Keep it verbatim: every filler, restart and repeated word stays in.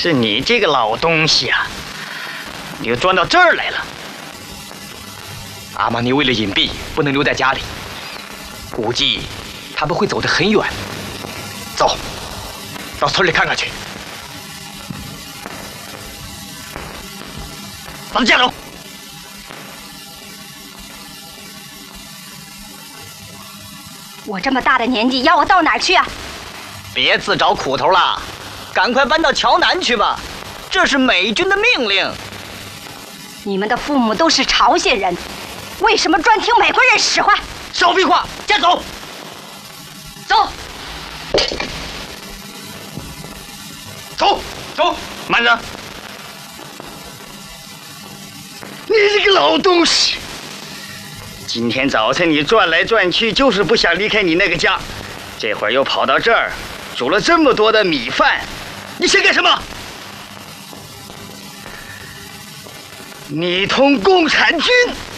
是你这个老东西啊，你又钻到这儿来了。阿玛尼为了隐蔽，不能留在家里，估计他们会走得很远。走，到村里看看去。把他架走。 我这么大的年纪，要我到哪儿去啊？ 别自找苦头了，赶快搬到桥南去吧，这是美军的命令。 你们的父母都是朝鲜人，为什么专听美国人使唤？ 少废话，架走！走！走走，慢着！你这个老东西！今天早晨你转来转去，就是不想离开你那个家，这会儿又跑到这儿，煮了这么多的米饭，你想干什么？你同共产军！